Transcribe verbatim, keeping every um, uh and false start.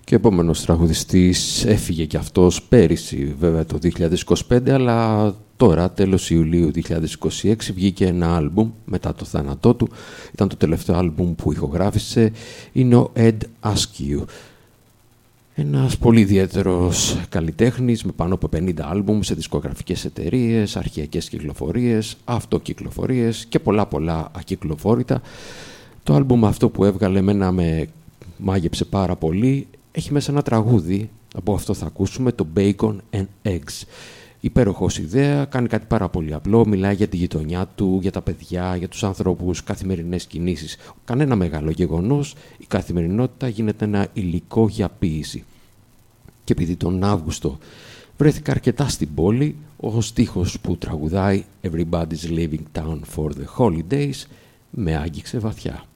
Και ο επόμενος τραγουδιστής έφυγε και αυτός πέρυσι, βέβαια το δύο χιλιάδες είκοσι πέντε, αλλά τώρα, τέλος Ιουλίου δύο χιλιάδες είκοσι έξι, βγήκε ένα άλμπουμ μετά το θάνατό του. Ήταν το τελευταίο άλμπουμ που ηχογράφησε. Είναι ο Ed Askew. Ένας πολύ ιδιαίτερος καλλιτέχνης με πάνω από πενήντα άλμπουμ σε δισκογραφικές εταιρείες, αρχαιακές κυκλοφορίες, αυτοκυκλοφορίες και πολλά πολλά ακυκλοφόρητα. Το άλμπουμ αυτό που έβγαλε εμένα με μάγεψε πάρα πολύ. Έχει μέσα ένα τραγούδι, από αυτό θα ακούσουμε, το Bacon and Eggs. Υπέροχος ιδέα, κάνει κάτι πάρα πολύ απλό, μιλάει για τη γειτονιά του, για τα παιδιά, για τους ανθρώπους, καθημερινές κινήσεις. Κανένα μεγάλο γεγονός, η καθημερινότητα γίνεται ένα υλικό για ποίηση. Και επειδή τον Αύγουστο βρέθηκα αρκετά στην πόλη, ο στίχος που τραγουδάει «Everybody's leaving town for the holidays» με άγγιξε βαθιά.